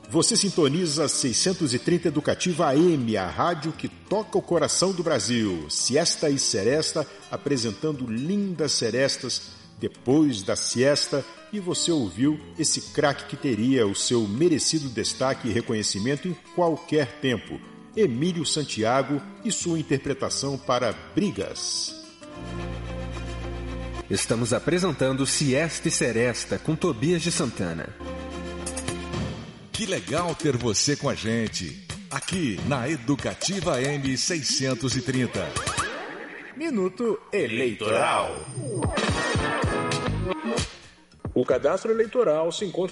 Você sintoniza 630 Educativa AM, a rádio que toca o coração do Brasil. Siesta e Seresta, apresentando lindas serestas depois da siesta. E você ouviu esse craque que teria o seu merecido destaque e reconhecimento em qualquer tempo. Emílio Santiago e sua interpretação para Brigas. Estamos apresentando Siesta e Seresta com Tobias de Santana. Que legal ter você com a gente, aqui na Educativa M 630. Minuto Eleitoral. O cadastro eleitoral se encontra